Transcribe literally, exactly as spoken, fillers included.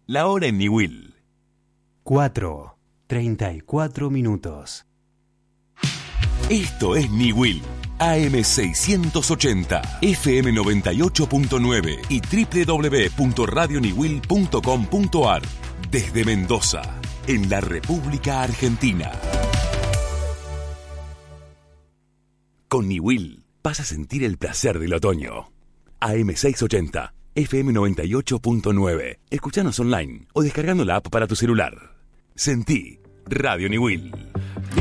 La hora en Niwil. cuatro, treinta y cuatro minutos. Esto es Niwil. A M seiscientos ochenta, F M noventa y ocho punto nueve y doble u doble u doble u punto radio niwil punto com punto a r. Desde Mendoza, en la República Argentina. Con Niwil vas a sentir el placer del otoño. A M seiscientos ochenta, F M noventa y ocho punto nueve. Escuchanos online o descargando la app para tu celular. Sentí Radio Niwil.